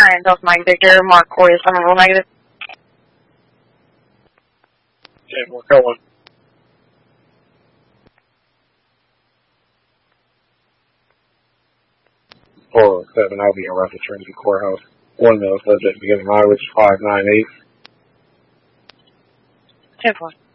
9, Delta Mike Victor, Mark Corey, Somerville negative. 10, we're going. 407, I'll be around the Trinity Courthouse. 1 male subject beginning mileage 598. 10-4.